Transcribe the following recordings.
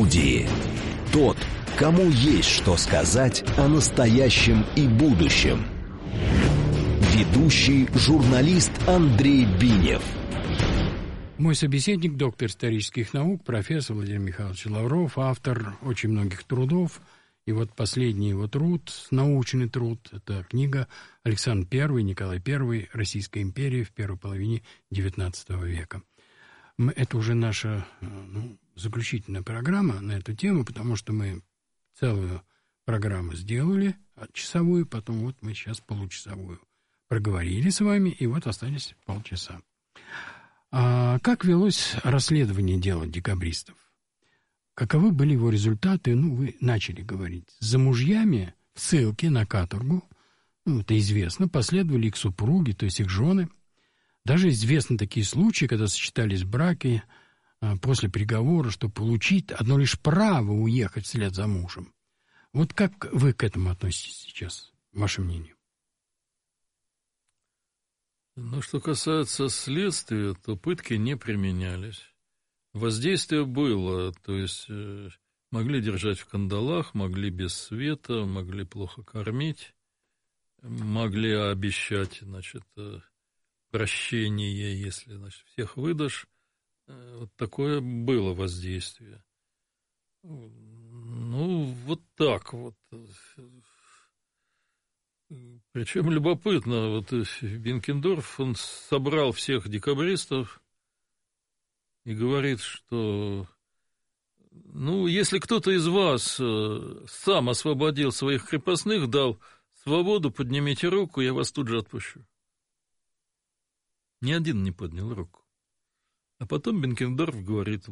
студии. Тот, кому есть что сказать о настоящем и будущем. Ведущий журналист Андрей Бинев. Мой собеседник, доктор исторических наук, профессор Владимир Михайлович Лавров, автор очень многих трудов. И вот последний его труд, научный труд, это книга «Александр I, Николай I. Российская империя в первой половине XIX века». Это уже наша заключительная программа на эту тему, потому что мы целую программу сделали, часовую, потом вот мы сейчас получасовую проговорили с вами, и вот остались полчаса. Как велось расследование дела декабристов? Каковы были его результаты? Вы начали говорить. За мужьями в ссылке на каторгу, это известно, последовали их супруги, то есть их жены. Даже известны такие случаи, когда сочетались браки после приговора, чтобы получить одно лишь право уехать вслед за мужем. Вот как вы к этому относитесь сейчас, ваше мнение? Что касается следствия, то пытки не применялись. Воздействие было, то есть могли держать в кандалах, могли без света, могли плохо кормить, могли обещать, прощение, если, всех выдашь. Вот такое было воздействие. Вот так вот. Причем любопытно, Бенкендорф, он собрал всех декабристов и говорит, что, если кто-то из вас сам освободил своих крепостных, дал свободу, поднимите руку, я вас тут же отпущу. Ни один не поднял руку. А потом Бенкендорф говорит,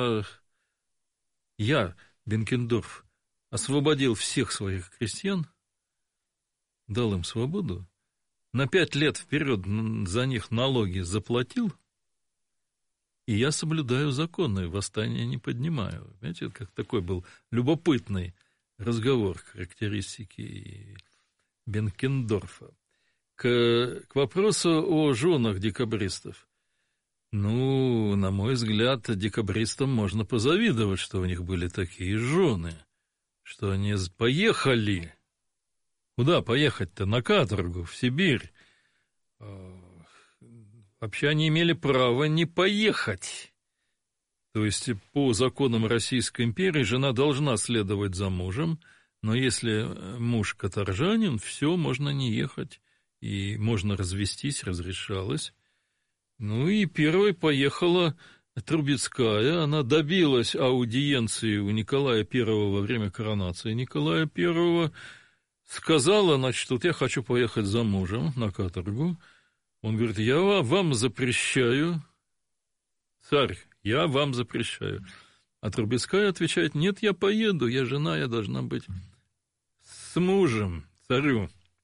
я, Бенкендорф, освободил всех своих крестьян, дал им свободу, на 5 лет вперед за них налоги заплатил, и я соблюдаю законы, восстание не поднимаю. Знаете, это как такой был любопытный разговор, характеристики Бенкендорфа. К вопросу о женах декабристов. На мой взгляд, декабристам можно позавидовать, что у них были такие жены, что они поехали. Куда поехать-то? На каторгу, в Сибирь. Вообще они имели право не поехать. То есть по законам Российской империи жена должна следовать за мужем, но если муж каторжанин, все, можно не ехать, и можно развестись, разрешалось. И первой поехала Трубецкая, она добилась аудиенции у Николая I во время коронации Николая I, сказала, я хочу поехать за мужем на каторгу. Он говорит, я вам запрещаю, царь, я вам запрещаю. А Трубецкая отвечает, нет, я поеду, я жена, я должна быть с мужем, царю.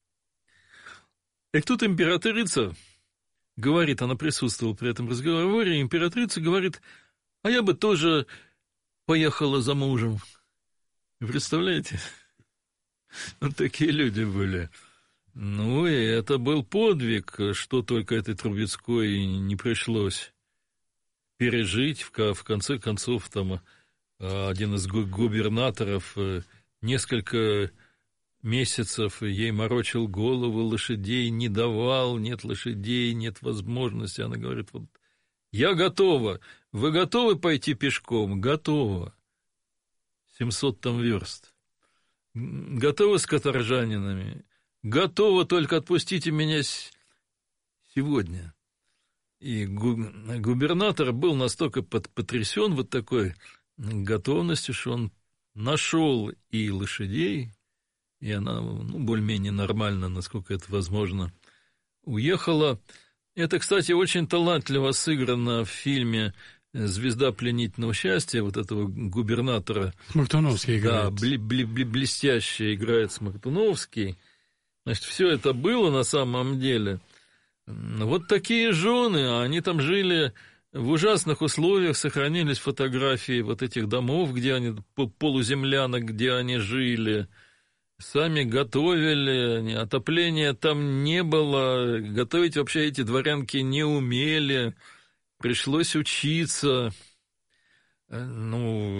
И тут императрица говорит, она присутствовала при этом разговоре, императрица говорит, а я бы тоже поехала за мужем. Представляете? Такие люди были. И это был подвиг, что только этой Трубецкой не пришлось пережить. В конце концов, один из губернаторов несколько месяцев ей морочил голову, лошадей не давал, нет лошадей, нет возможности. Она говорит, я готова, вы готовы пойти пешком? Готова. 700 верст. Готовы с каторжанинами? Готово, только отпустите меня сегодня. И губернатор был настолько потрясен такой готовностью, что он нашел и лошадей, и она более-менее нормально, насколько это возможно, уехала. Это, кстати, очень талантливо сыграно в фильме «Звезда пленительного счастья», этого губернатора. Смоктуновский играет. Да, блестяще играет Смоктуновский. Все это было на самом деле. Такие жены, они там жили в ужасных условиях, сохранились фотографии этих домов, где они, полуземлянок, где они жили. Сами готовили, отопления там не было, готовить вообще эти дворянки не умели, пришлось учиться.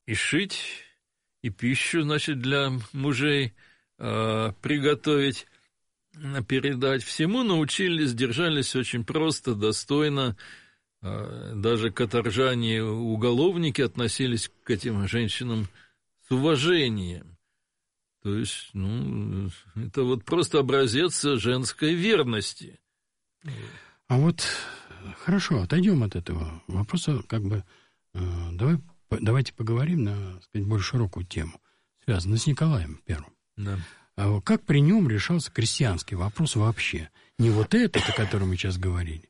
и шить, и пищу, значит, для мужей приготовить, передать. Всему научились, держались очень просто, достойно. Даже каторжане, уголовники относились к этим женщинам с уважением. То есть, это вот просто образец женской верности. А вот, хорошо, отойдем от этого вопроса, давайте поговорим на, так сказать, более широкую тему, связанную с Николаем I. Да. А как при нем решался крестьянский вопрос вообще? Не вот этот, о котором мы сейчас говорили,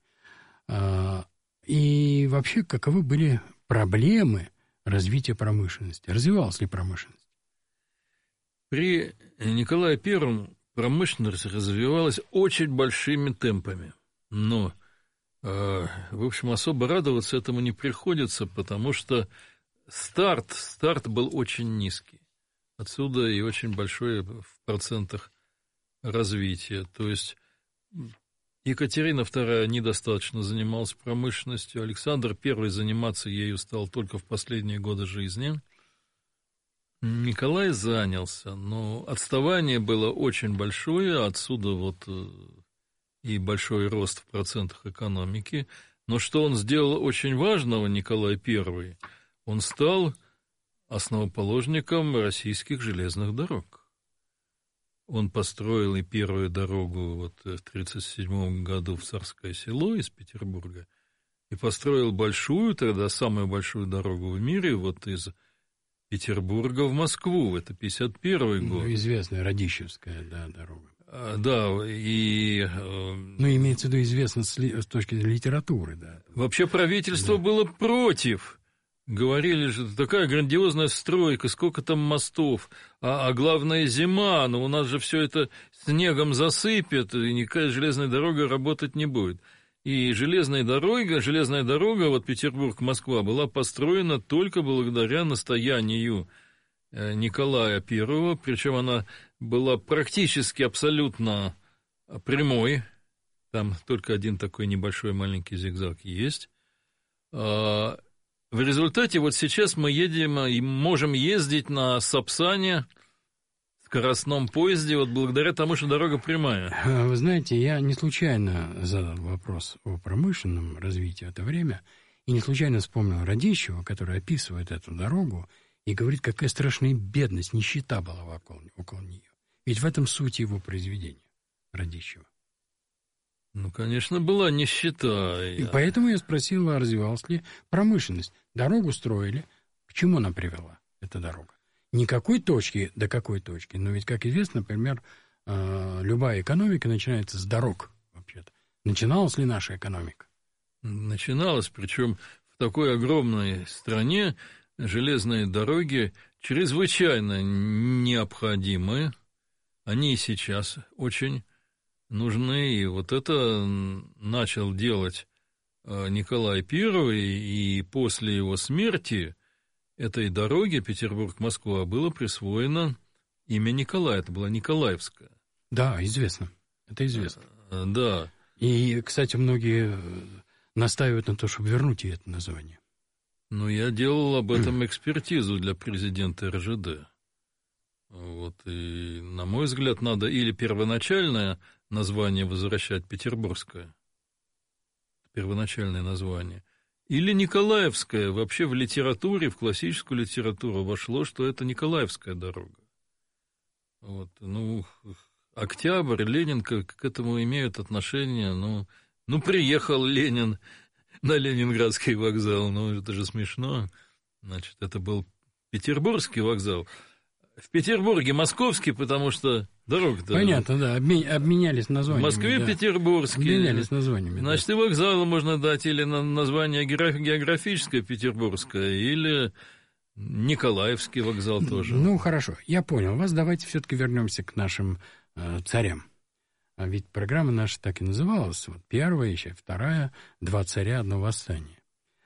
и вообще, каковы были проблемы развития промышленности? Развивалась ли промышленность? При Николае I промышленность развивалась очень большими темпами. Но, в общем, особо радоваться этому не приходится, потому что старт был очень низкий. Отсюда и очень большое в процентах развитие. То есть Екатерина II недостаточно занималась промышленностью, Александр I заниматься ею стал только в последние годы жизни. Николай занялся, но отставание было очень большое, отсюда вот и большой рост в процентах экономики. Но что он сделал очень важного, Николай I? Он стал основоположником российских железных дорог. Он построил и первую дорогу в 1937 году в Царское Село из Петербурга, и построил большую, тогда самую большую дорогу в мире, из Петербурга в Москву, это 1951 год. Известная Радищевская, дорога. Да, и... имеется в виду известно с точки зрения литературы, да. Вообще правительство было против. Говорили же, такая грандиозная стройка, сколько там мостов, а главное зима, но у нас же все это снегом засыпет, и никакая железная дорога работать не будет. И железная дорога, Петербург-Москва, была построена только благодаря настоянию Николая I, причем она была практически абсолютно прямой, там только один такой небольшой маленький зигзаг есть. В результате сейчас мы едем и можем ездить на Сапсане, скоростном поезде, благодаря тому, что дорога прямая. Вы знаете, я не случайно задал вопрос о промышленном развитии в это время, и не случайно вспомнил Радищева, который описывает эту дорогу и говорит, какая страшная бедность, нищета была около нее. Ведь в этом суть его произведения, Радищева. Конечно, была нищета. И поэтому я спросил, развивалась ли промышленность. Дорогу строили. К чему она привела, эта дорога? Не какой точки до какой точки. Но ведь, как известно, например, любая экономика начинается с дорог, вообще-то. Начиналась ли наша экономика? Начиналась, причем в такой огромной стране железные дороги чрезвычайно необходимы. Они и сейчас очень нужны, и это начал делать Николай I, и после его смерти этой дороге Петербург-Москва было присвоено имя Николая, это была Николаевская. Да, известно, это известно. Да. И, кстати, многие настаивают на том, чтобы вернуть ей это название. Я делал об этом экспертизу для президента РЖД. И, на мой взгляд, надо или первоначальное название возвращать Петербургское, первоначальное название, или Николаевская. Вообще в литературе, в классическую литературу вошло, что это Николаевская дорога. Октябрь, Ленин к этому имеют отношение. Приехал Ленин на Ленинградский вокзал, это же смешно. Значит, это был Петербургский вокзал. В Петербурге московский, потому что дорога-то... Понятно, да, обменялись названиями. В Москве петербургский. Обменялись названиями. Значит, и вокзалу можно дать или название географическое петербургское, или Николаевский вокзал тоже. Хорошо, я понял вас. Давайте все-таки вернемся к нашим царям. А ведь программа наша так и называлась. Первая, еще вторая, 2 царя, 1 восстание.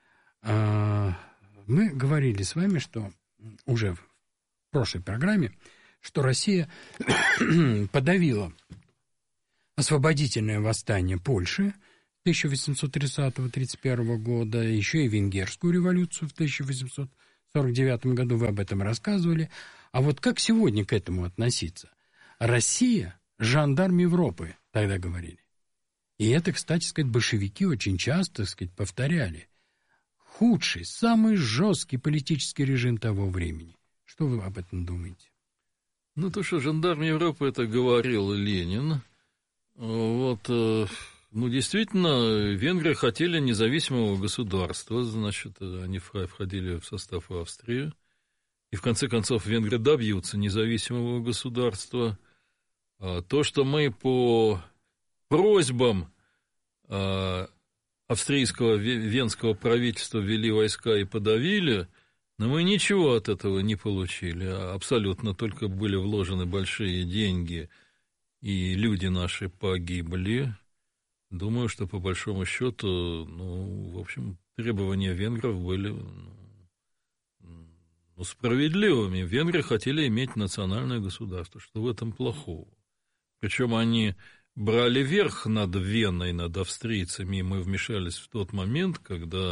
Мы говорили с вами, что уже в прошлой программе, что Россия подавила освободительное восстание Польши 1830-31 года, еще и Венгерскую революцию в 1840 В 1949 году вы об этом рассказывали. А вот как сегодня к этому относиться? Россия – жандарм Европы, тогда говорили. И это, кстати сказать, большевики очень часто, так сказать, повторяли. Худший, самый жесткий политический режим того времени. Что вы об этом думаете? Ну, то, что жандарм Европы, это говорил Ленин. Вот, ну, действительно, венгры хотели независимого государства, значит, они входили в состав Австрии. И, в конце концов, венгры добьются независимого государства. То, что мы по просьбам австрийского венского правительства ввели войска и подавили, но мы ничего от этого не получили. Абсолютно, только были вложены большие деньги, и люди наши погибли. Думаю, что, по большому счету, ну, в общем, требования венгров были справедливыми. Венгры хотели иметь национальное государство. Что в этом плохого? Причем они брали верх над Веной, над австрийцами, и мы вмешались в тот момент, когда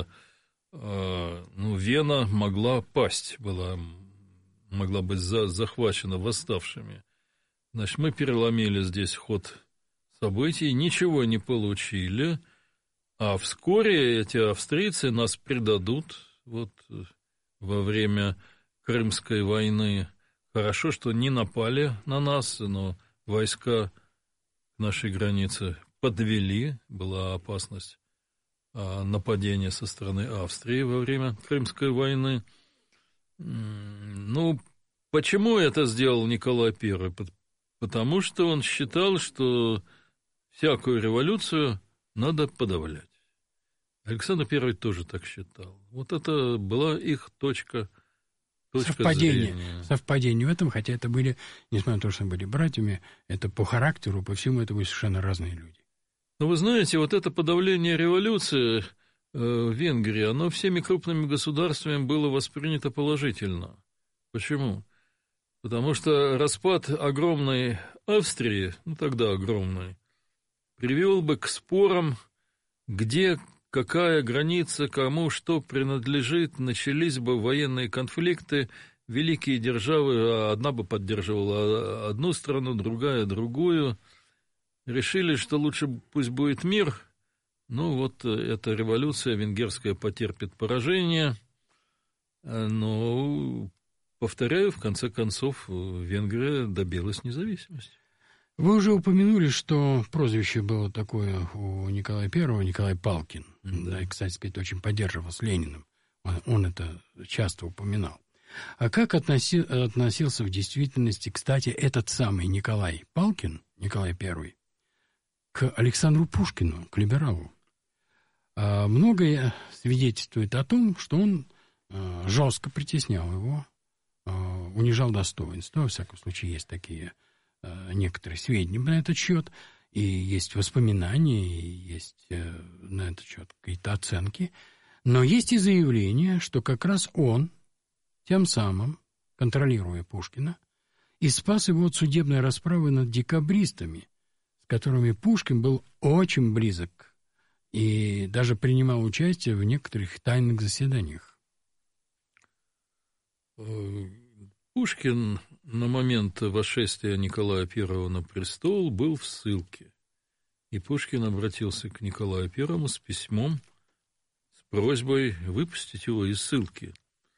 Вена могла пасть, могла быть захвачена восставшими. Значит, мы переломили здесь ход событий, ничего не получили, а вскоре эти австрийцы нас предадут. Вот во время Крымской войны хорошо, что не напали на нас, но войска к нашей границе подвели, была опасность нападения со стороны Австрии во время Крымской войны. Ну, почему это сделал Николай I? Потому что он считал, что всякую революцию надо подавлять. Александр I тоже так считал. Вот это была их точка зрения. Совпадение в этом, хотя это были, несмотря на то, что были братьями, это по характеру, по всему это были совершенно разные люди. Но вы знаете, вот это подавление революции в Венгрии, оно всеми крупными государствами было воспринято положительно. Почему? Потому что распад огромной Австрии, тогда огромной, привел бы к спорам, где какая граница, кому что принадлежит, начались бы военные конфликты, великие державы, одна бы поддерживала одну страну, другая другую. Решили, что лучше пусть будет мир. Ну, вот эта революция венгерская потерпит поражение. Но, повторяю, в конце концов, Венгрия добилась независимости. Вы уже упомянули, что прозвище было такое у Николая I, Николай Палкин. Да, и, кстати сказать, очень поддерживал с Лениным. Он это часто упоминал. А как относился в действительности, кстати, этот самый Николай Палкин, Николай I, к Александру Пушкину, к либералу? Многое свидетельствует о том, что он жестко притеснял его, унижал достоинство. Во всяком случае, есть такие некоторые сведения на этот счет, и есть воспоминания, и есть на этот счет какие-то оценки. Но есть и заявление, что как раз он, тем самым, контролируя Пушкина, и спас его от судебной расправы над декабристами, с которыми Пушкин был очень близок и даже принимал участие в некоторых тайных заседаниях. Пушкин на момент восшествия Николая I на престол был в ссылке. И Пушкин обратился к Николаю I с письмом, с просьбой выпустить его из ссылки.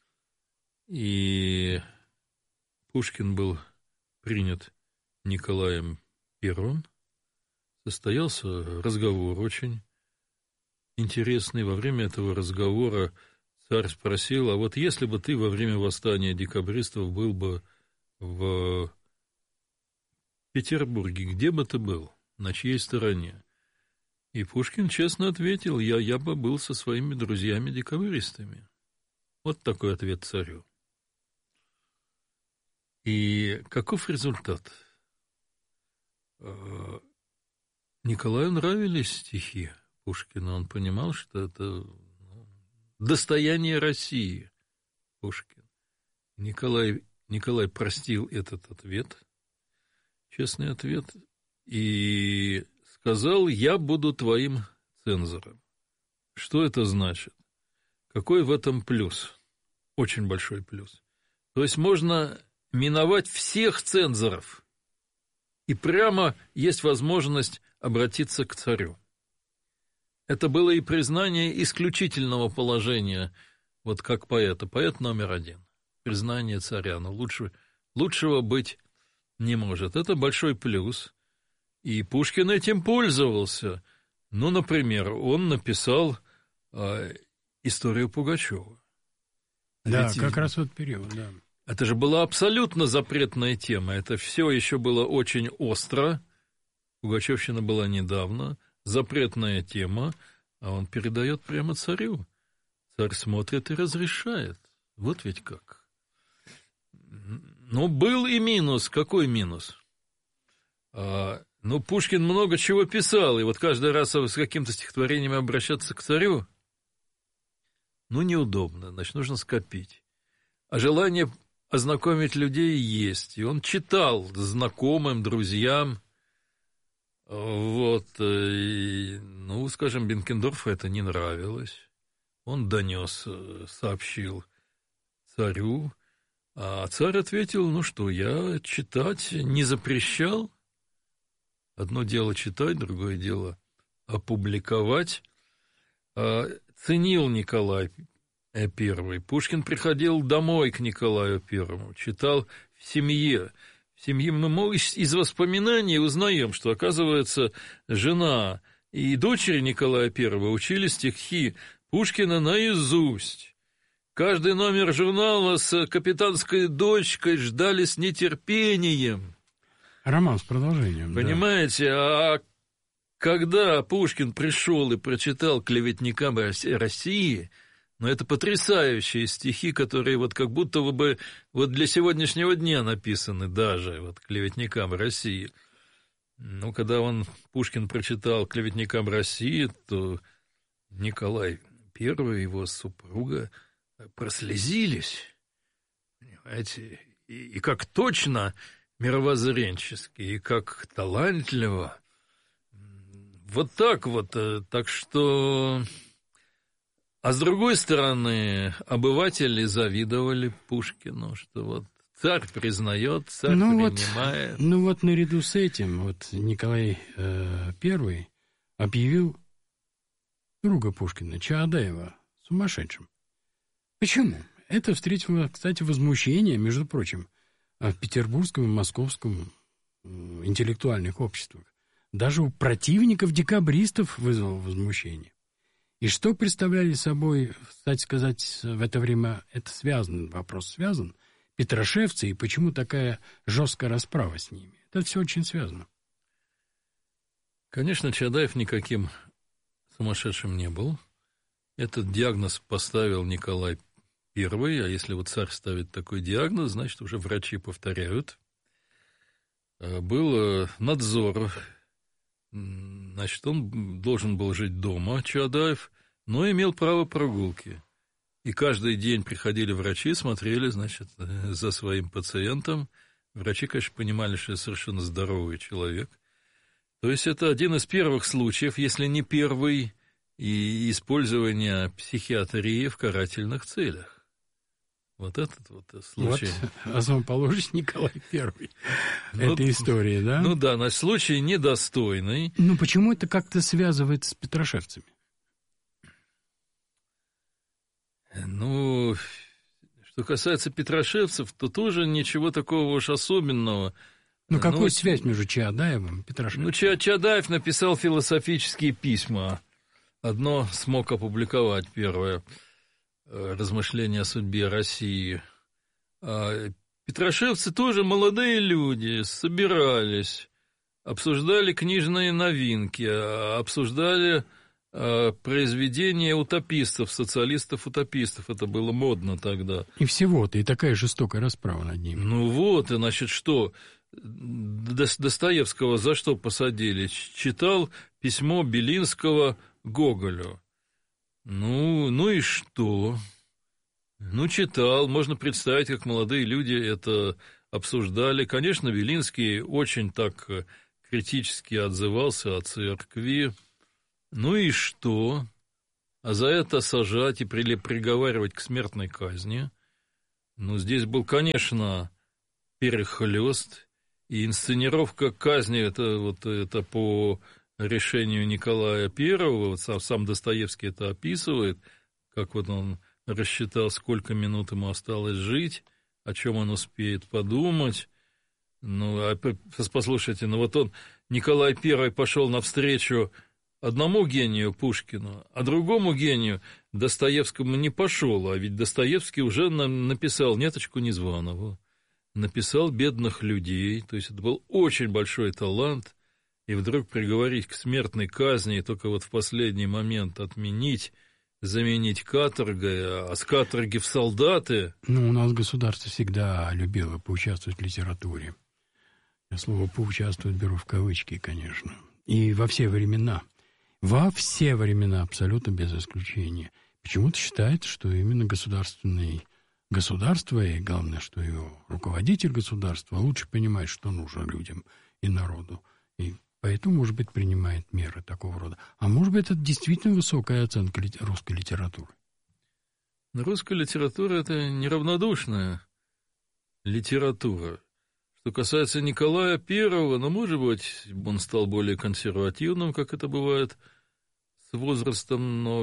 И Пушкин был принят Николаем I. Состоялся разговор очень интересный. Во время этого разговора царь спросил: а вот если бы ты во время восстания декабристов был бы в Петербурге, где бы ты был, на чьей стороне? И Пушкин честно ответил: я бы был со своими друзьями-декабристами. Вот такой ответ царю. И каков результат? Николаю нравились стихи Пушкина. Он понимал, что это достояние России. Пушкин. Николай простил этот ответ, честный ответ, и сказал: я буду твоим цензором. Что это значит? Какой в этом плюс? очень большой плюс. То есть можно миновать всех цензоров, и прямо есть возможность обратиться к царю. Это было и признание исключительного положения, вот как поэта, поэт номер один, признание царя, но лучшего быть не может. Это большой плюс, и Пушкин этим пользовался. Ну, например, он написал историю Пугачева. Да, Ведь как раз вот период, да. Это же была абсолютно запретная тема, это все еще было очень остро, Пугачевщина была недавно, запретная тема, а он передает прямо царю. Царь смотрит и разрешает. Вот ведь как. Но был и минус. Какой минус? Ну, Пушкин много чего писал, и вот каждый раз с каким-то стихотворением обращаться к царю, ну, неудобно, значит, нужно скопить. А желание ознакомить людей есть, и он читал знакомым, друзьям, вот, и, ну, скажем, Бенкендорфу это не нравилось, он донес, сообщил царю, а царь ответил, ну что, я читать не запрещал. Одно дело читать, другое дело опубликовать. Ценил Николай I. Пушкин приходил домой к Николаю I, читал в семье. В семье мы из воспоминаний узнаем, что, оказывается, жена и дочери Николая I учили стихи Пушкина наизусть. Каждый номер журнала с капитанской дочкой ждали с нетерпением. Роман с продолжением. Понимаете, да. А когда Пушкин пришел и прочитал «Клеветникам России», ну, это потрясающие стихи, которые вот как будто бы вот для сегодняшнего дня написаны даже, вот «Клеветникам России». Ну, когда Пушкин прочитал «Клеветникам России», то Николай I и его супруга прослезились, понимаете, и как точно мировоззренчески, и как талантливо. Вот так вот, так что... А с другой стороны, обыватели завидовали Пушкину, что вот царь признает, царь принимает. Вот наряду с этим вот Николай I объявил друга Пушкина, Чаадаева, сумасшедшим. Почему? Это встретило, кстати, возмущение, между прочим, в петербургском и московском интеллектуальных обществах. Даже у противников декабристов вызвало возмущение. И что представляли собой, кстати сказать, в это время, это вопрос связан, петрошевцы, и почему такая жесткая расправа с ними? Это все очень связано. Конечно, Чаадаев никаким сумасшедшим не был. Этот диагноз поставил Николай I, а если вот царь ставит такой диагноз, значит, уже врачи повторяют. Был надзор. Значит, он должен был жить дома, Чаадаев, но имел право прогулки. И каждый день приходили врачи, смотрели, значит, за своим пациентом. Врачи, конечно, понимали, что это совершенно здоровый человек. То есть это один из первых случаев, если не первый, и использования психиатрии в карательных целях. Вот этот вот случай. Вот основоположник Николай I. Этой истории, да? Ну да, значит, случай недостойный. Ну почему это как-то связывается с петрошевцами? Ну, что касается петрошевцев, то тоже ничего такого уж особенного. Ну, какая связь между Чаадаевым и Петрошевцем? Ну, Чаадаев написал философические письма. Одно смог опубликовать, первое, «Размышления о судьбе России». А петрошевцы тоже молодые люди, собирались, обсуждали книжные новинки, обсуждали произведения утопистов, социалистов-утопистов. Это было модно тогда. И всего-то, и такая жестокая расправа над ними. Ну вот, и значит, что... Достоевского за что посадили? Читал письмо Белинского Гоголю. Ну и что? Ну, читал. Можно представить, как молодые люди это обсуждали. Конечно, Белинский очень так критически отзывался о церкви. Ну и что? А за это сажать и приговаривать к смертной казни. Ну, здесь был, конечно, перехлёст, и инсценировка казни, это по решению Николая I, вот сам Достоевский это описывает, как вот он рассчитал, сколько минут ему осталось жить, о чем он успеет подумать. Ну, послушайте, вот Николай I пошел навстречу одному гению Пушкину, а другому гению Достоевскому не пошел, а ведь Достоевский уже написал «Неточку Незваного», написал «Бедных людей», то есть это был очень большой талант, и вдруг приговорить к смертной казни, и только вот в последний момент отменить, заменить каторгой, а с каторги в солдаты. Ну, у нас государство всегда любило поучаствовать в литературе. Я слово «поучаствовать» беру в кавычки, конечно. И во все времена, абсолютно без исключения. Почему-то считается, что именно государство, и главное, что его руководитель государства лучше понимает, что нужно людям и народу. И поэтому, может быть, принимает меры такого рода. А может быть, это действительно высокая оценка русской литературы. Русская литература – это неравнодушная литература. Что касается Николая I, может быть, он стал более консервативным, как это бывает с возрастом, но,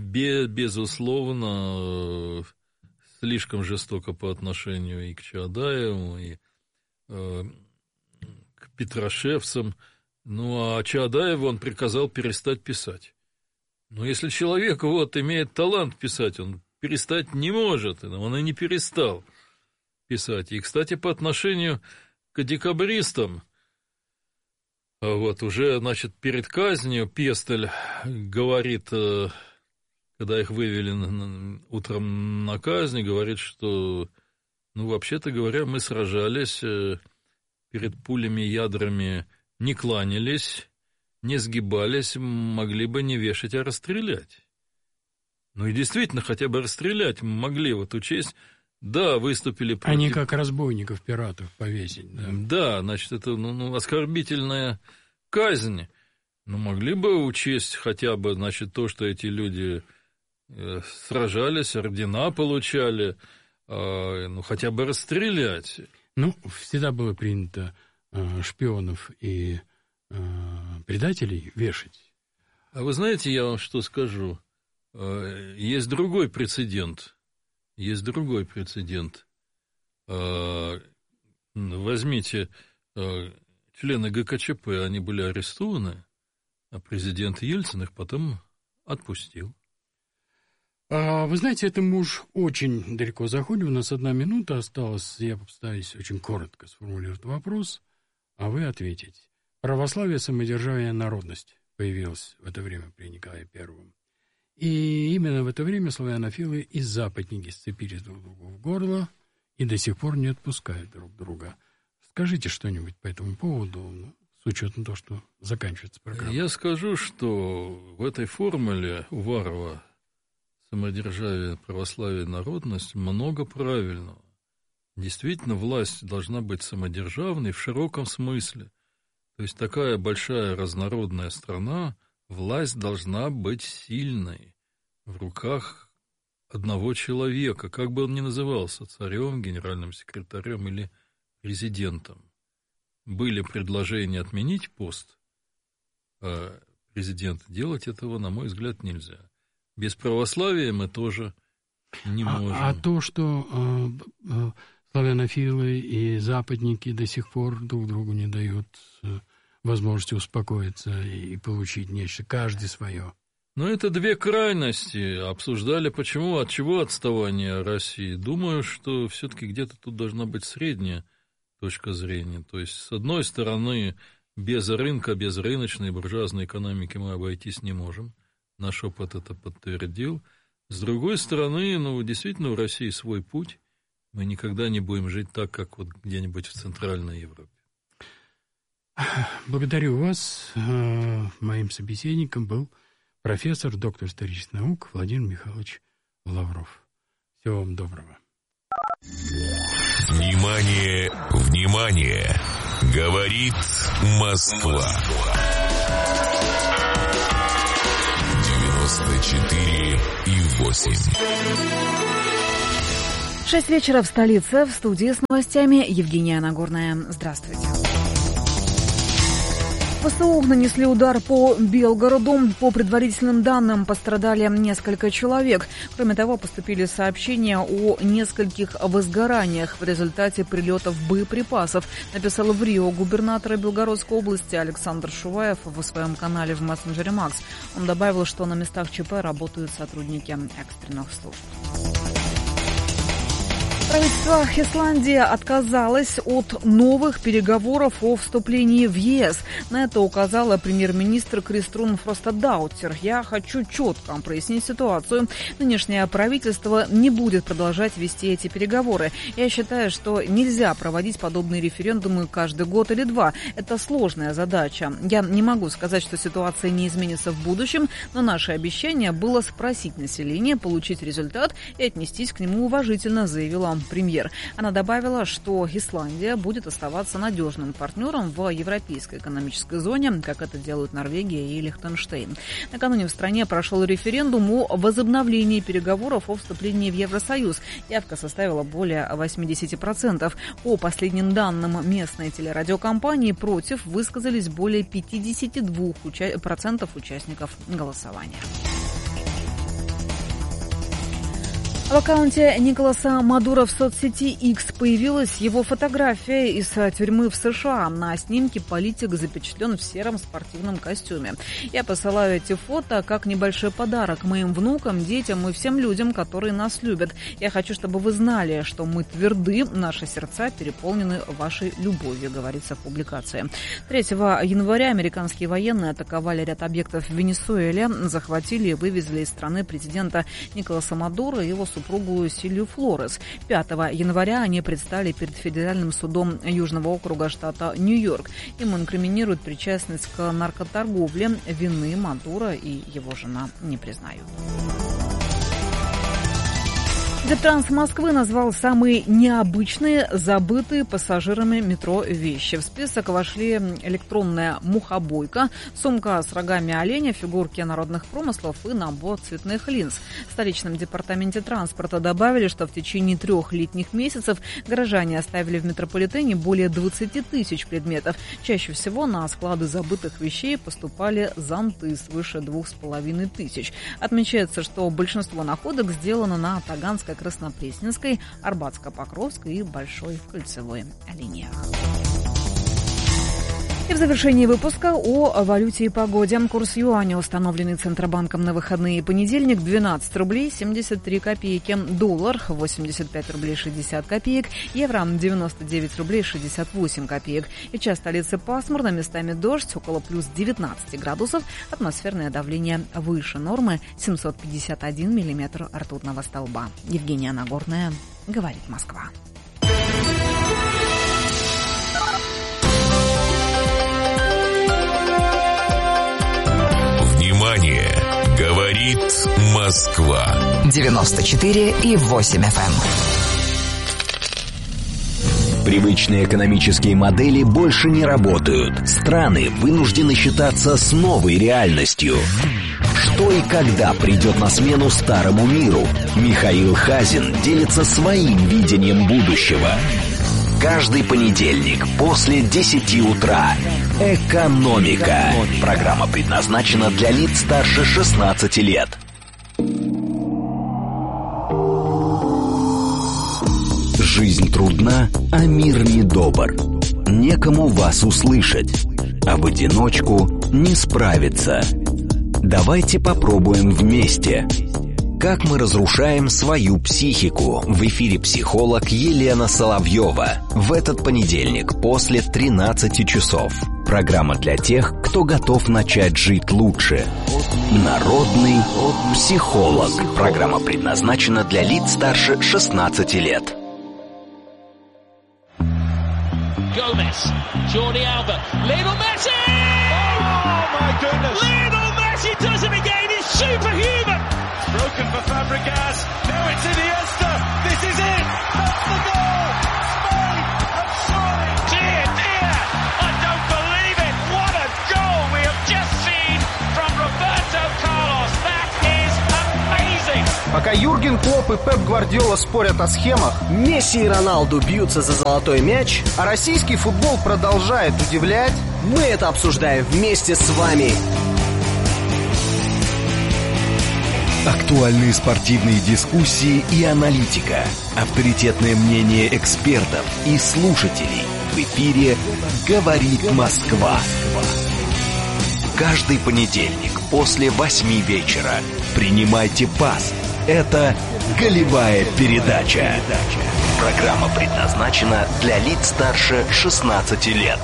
безусловно, слишком жестоко по отношению и к Чаадаеву, и к петрошевцам. Ну, а Чаадаеву он приказал перестать писать. Но если человек имеет талант писать, он перестать не может, он и не перестал писать. И, кстати, по отношению к декабристам, уже, перед казнью Пестель говорит, когда их вывели утром на казнь, говорит, что, вообще-то говоря, мы сражались перед пулями, ядрами, не кланялись, не сгибались, могли бы не вешать, а расстрелять. Ну и действительно, хотя бы расстрелять могли, учесть, да, выступили против... Они как разбойников, пиратов повесить, да. Да, значит, это оскорбительная казнь. Но могли бы учесть хотя бы, то, что эти люди сражались, ордена получали, хотя бы расстрелять. Всегда было принято шпионов и предателей вешать. А вы знаете, я вам что скажу? Есть другой прецедент. Возьмите, члены ГКЧП, они были арестованы, а президент Ельцин их потом отпустил. Вы знаете, это мы уж очень далеко заходим. У нас 1 минута осталась. Я попытаюсь очень коротко сформулировать вопрос, а вы ответите. Православие, самодержавие, народность появилось в это время при Николае I. И именно в это время славянофилы и западники сцепились друг другу в горло и до сих пор не отпускают друг друга. Скажите что-нибудь по этому поводу, с учетом того, что заканчивается программа. Я скажу, что в этой формуле Уварова самодержавие, православие, народность много правильного. Действительно, власть должна быть самодержавной в широком смысле. То есть такая большая разнородная страна, власть должна быть сильной в руках одного человека, как бы он ни назывался, царем, генеральным секретарем или президентом. Были предложения отменить пост, а президента делать этого, на мой взгляд, нельзя. Без православия мы тоже не можем. А то, что славянофилы и западники до сих пор друг другу не дают возможности успокоиться и получить нечто, каждый свое. Но это две крайности. Обсуждали, почему, от чего отставание России. Думаю, что все-таки где-то тут должна быть средняя точка зрения. То есть, с одной стороны, без рынка, без рыночной буржуазной экономики мы обойтись не можем. Наш опыт это подтвердил. С другой стороны, действительно, у России свой путь. Мы никогда не будем жить так, как где-нибудь в Центральной Европе. Благодарю вас. Моим собеседником был профессор, доктор исторических наук Владимир Михайлович Лавров. Всего вам доброго. Внимание, внимание! Говорит Москва. 94,8. 6 вечера в столице. В студии с новостями Евгения Нагорная. Здравствуйте. ВСУ нанесли удар по Белгороду. По предварительным данным, пострадали несколько человек. Кроме того, поступили сообщения о нескольких возгораниях в результате прилетов боеприпасов, написал в Рио губернатор Белгородской области Александр Шуваев в своем канале в мессенджере Макс. Он добавил, что на местах ЧП работают сотрудники экстренных служб. Правительство Исландии отказалось от новых переговоров о вступлении в ЕС. На это указала премьер-министр Криструн Фростадоттир. «Я хочу четко прояснить ситуацию. Нынешнее правительство не будет продолжать вести эти переговоры. Я считаю, что нельзя проводить подобные референдумы каждый год или два. Это сложная задача. Я не могу сказать, что ситуация не изменится в будущем, но наше обещание было спросить население, получить результат и отнестись к нему уважительно», заявила премьер. Она добавила, что Исландия будет оставаться надежным партнером в Европейской экономической зоне, как это делают Норвегия и Лихтенштейн. Накануне в стране прошел референдум о возобновлении переговоров о вступлении в Евросоюз. Явка составила более 80%. По последним данным местной телерадиокомпании, против высказались более 52% участников голосования. В аккаунте Николаса Мадуро в соцсети X появилась его фотография из тюрьмы в США. На снимке политик запечатлен в сером спортивном костюме. «Я посылаю эти фото как небольшой подарок моим внукам, детям и всем людям, которые нас любят. Я хочу, чтобы вы знали, что мы тверды, наши сердца переполнены вашей любовью», говорится в публикации. 3 января американские военные атаковали ряд объектов в Венесуэле, захватили и вывезли из страны президента Николаса Мадуро и его супругу Сильвию Флорес. 5 января они предстали перед федеральным судом Южного округа штата Нью-Йорк. Им инкриминируют причастность к наркоторговле. Вины Мадуро и его жена не признают. Дептранс Москвы назвал самые необычные, забытые пассажирами метро вещи. В список вошли электронная мухобойка, сумка с рогами оленя, фигурки народных промыслов и набор цветных линз. В столичном департаменте транспорта добавили, что в течение 3 летних месяцев горожане оставили в метрополитене более 20 тысяч предметов. Чаще всего на склады забытых вещей поступали зонты свыше 2500. Отмечается, что большинство находок сделано на Таганской, Краснопресненской, Арбатско-Покровской и Большой кольцевой линиях. И в завершении выпуска о валюте и погоде. Курс юаня, установленный Центробанком на выходные и понедельник, 12 рублей 73 копейки. Доллар 85 рублей 60 копеек. Евро 99 рублей 68 копеек. И час столицы пасмурно, местами дождь, около плюс 19 градусов. Атмосферное давление выше нормы 751 миллиметр ртутного столба. Евгения Нагорная, говорит Москва. Внимание! Говорит Москва. 94,8 FM. Привычные экономические модели больше не работают. Страны вынуждены считаться с новой реальностью. Что и когда придет на смену старому миру? Михаил Хазин делится своим видением будущего. Каждый понедельник после 10 утра. «Экономика». Программа предназначена для лиц старше 16 лет. Жизнь трудна, а мир недобр. Некому вас услышать, а в одиночку не справиться. Давайте попробуем вместе. Как мы разрушаем свою психику? В эфире психолог Елена Соловьева. В этот понедельник после 13 часов. Программа для тех, кто готов начать жить лучше. Народный психолог. Программа предназначена для лиц старше 16 лет. Gomez, Jordi Alba, Lionel Messi! Oh my goodness! Lionel Messi does it again. He's superhuman. Broken for Fabregas. Now it's Iniesta. This is it. That's the goal. Spain have scored. Dear, dear, I don't believe it. What a goal we have just seen from Roberto Carlos. That is amazing. По Пока Юрген Клопп и Пеп Гвардиола спорят о схемах, Месси и Роналду бьются за золотой мяч, а российский футбол продолжает удивлять, мы это обсуждаем вместе с вами. Актуальные спортивные дискуссии и аналитика. Авторитетное мнение экспертов и слушателей. В эфире «Говорит Москва». Каждый понедельник после 8 вечера принимайте пас. Это «Голевая передача». Программа предназначена для лиц старше 16 лет.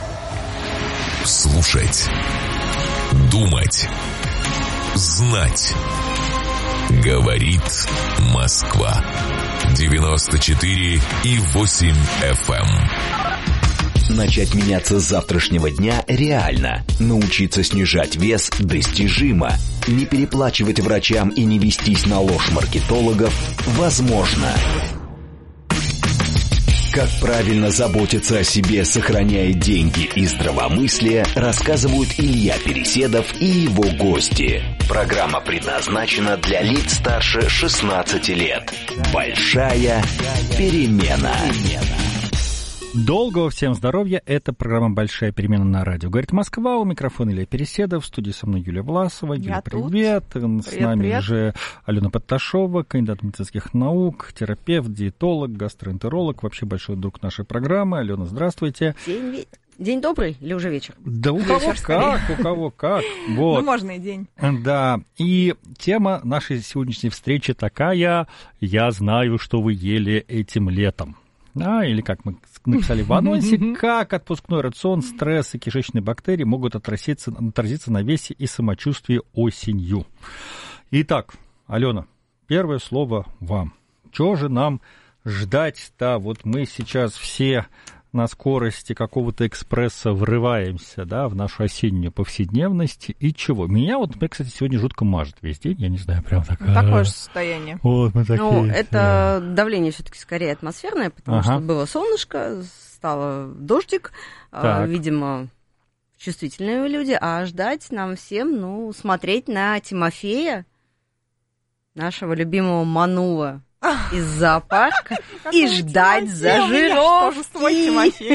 Слушать, думать, знать. Говорит Москва. 94,8 FM. Начать меняться с завтрашнего дня реально. Научиться снижать вес достижимо. Не переплачивать врачам и не вестись на ложь маркетологов возможно. Как правильно заботиться о себе, сохраняя деньги и здравомыслие, рассказывают Илья Переседов и его гости. Программа предназначена для лиц старше 16 лет. Большая перемена. Долгого всем здоровья. Это программа «Большая перемена» на радио. Говорит Москва. У микрофона Илья Переседов. В студии со мной Юлия Власова. Юля, привет. С нами уже Алена Подташова, кандидат медицинских наук, терапевт, диетолог, гастроэнтеролог. Вообще большой друг нашей программы. Алена, здравствуйте. День добрый или уже вечер? Да у кого как, у кого как. Вот. Ну, можно и день. Да, и тема нашей сегодняшней встречи такая: «Я знаю, что вы ели этим летом». Или, как мы написали в анонсе, как отпускной рацион, стресс и кишечные бактерии могут отразиться на весе и самочувствии осенью. Итак, Алена, первое слово вам. Чего же нам ждать-то? Вот мы сейчас все на скорости какого-то экспресса врываемся, да, в нашу осеннюю повседневность. И чего? Меня, кстати, сегодня жутко мажет весь день. Я не знаю, прям такая... Такое же состояние. Вот мы такие. Ну, это давление все-таки скорее атмосферное, потому что было солнышко, стало дождик. Видимо, чувствительные люди. А ждать нам всем, смотреть на Тимофея, нашего любимого манула из зоопарка, и ждать зажировки.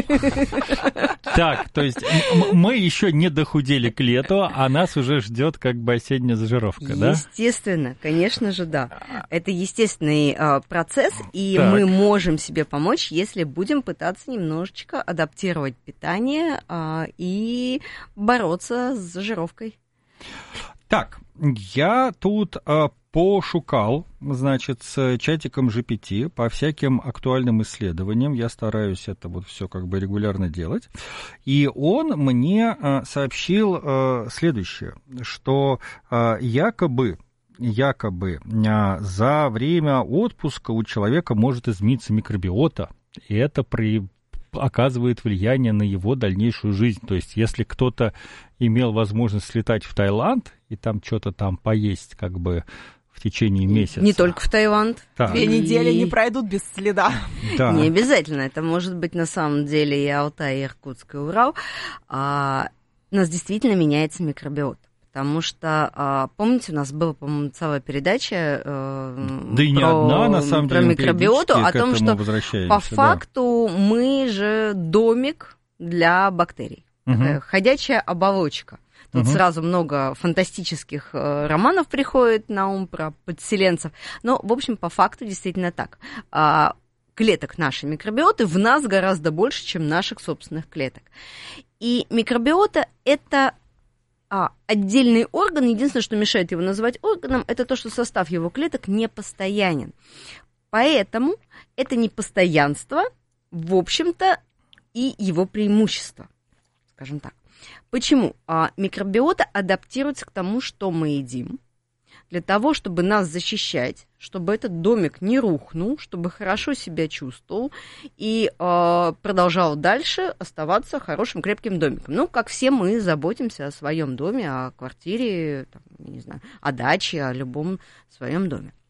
Так, то есть мы еще не дохудели к лету, а нас уже ждет как бы осенняя зажировка, да? Естественно, конечно же, да. Это естественный процесс, и мы можем себе помочь, если будем пытаться немножечко адаптировать питание и бороться с зажировкой. Так, я тут пошукал, значит, с чатиком GPT по всяким актуальным исследованиям. Я стараюсь это все как бы регулярно делать. И он мне сообщил следующее, что якобы за время отпуска у человека может измениться микробиота, и это оказывает влияние на его дальнейшую жизнь. То есть, если кто-то имел возможность слетать в Таиланд и там что-то там поесть как бы в течение месяца. Не только в Таиланд. 2 недели не пройдут без следа. Да. Не обязательно. Это может быть на самом деле и Алтай, и Иркутск, и Урал. У нас действительно меняется микробиота. Потому что, помните, у нас была, по-моему, целая передача да и не одна, на самом деле, про микробиоту, о том, что по факту мы же домик для бактерий. Такая ходячая оболочка. Тут сразу много фантастических романов приходит на ум про подселенцев. Но, в общем, по факту действительно так. Клеток нашей микробиоты в нас гораздо больше, чем наших собственных клеток. И микробиота – это отдельный орган. Единственное, что мешает его называть органом, это то, что состав его клеток не постоянен. Поэтому это непостоянство, в общем-то, и его преимущество, скажем так. Почему? Микробиота адаптируется к тому, что мы едим, для того, чтобы нас защищать, чтобы этот домик не рухнул, чтобы хорошо себя чувствовал и продолжал дальше оставаться хорошим крепким домиком. Ну, как все мы заботимся о своем доме, о квартире, там, не знаю, о даче, о любом своем доме.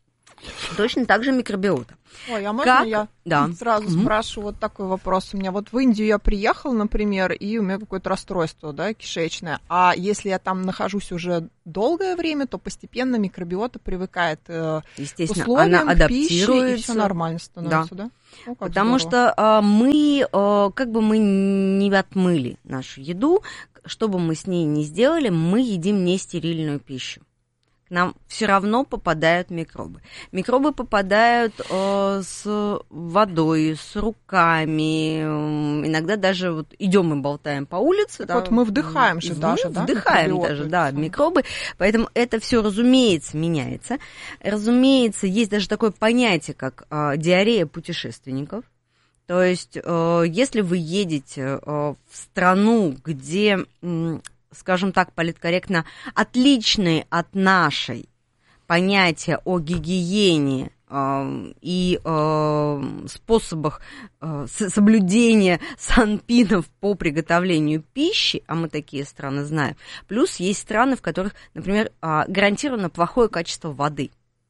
Точно так же микробиота. Ой, а можно я сразу спрошу вот такой вопрос? У меня вот в Индию я приехала, например, и у меня какое-то расстройство, да, кишечное. А если я там нахожусь уже долгое время, то постепенно микробиота привыкает к условиям, она к пище, и все нормально становится, да? Ну, потому что мы, как бы мы не отмыли нашу еду, что бы мы с ней ни сделали, мы едим нестерильную пищу. К нам все равно попадают микробы. Микробы попадают с водой, с руками. Иногда даже вот идем и болтаем по улице. Да, вот мы вдыхаем же даже, да? Вдыхаем даже, да, микробы. Поэтому это все, разумеется, меняется. Разумеется, есть даже такое понятие, как диарея путешественников. То есть, если вы едете в страну, где, скажем так, политкорректно, отличные от нашей понятия о гигиене и способах соблюдения санпинов по приготовлению пищи, а мы такие страны знаем, плюс есть страны, в которых, например, гарантированно плохое качество воды.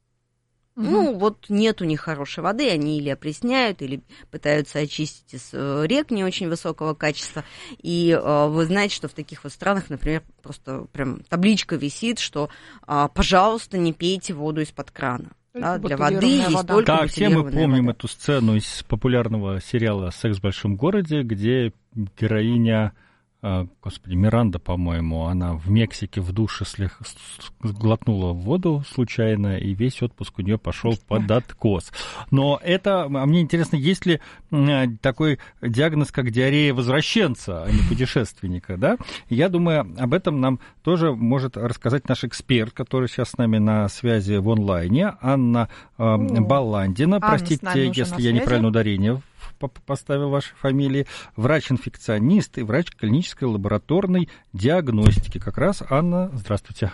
Ну, вот нет у них хорошей воды, они или опресняют, или пытаются очистить из рек не очень высокого качества. И вы знаете, что в таких вот странах, например, просто прям табличка висит, что, пожалуйста, не пейте воду из-под крана. Да, для воды есть только да, все мы помним вода. Эту сцену из популярного сериала «Секс в большом городе», где героиня... Господи, Миранда, по-моему, она в Мексике в душе глотнула воду случайно, и весь отпуск у нее пошел под откос. Но это, мне интересно, есть ли такой диагноз, как диарея возвращенца, а не путешественника, да? Я думаю, об этом нам тоже может рассказать наш эксперт, который сейчас с нами на связи в онлайне, Анна Баландина. Простите, если я неправильно ударение поставил вашей фамилии, врач-инфекционист и врач клинической лабораторной диагностики. Как раз, Анна, здравствуйте.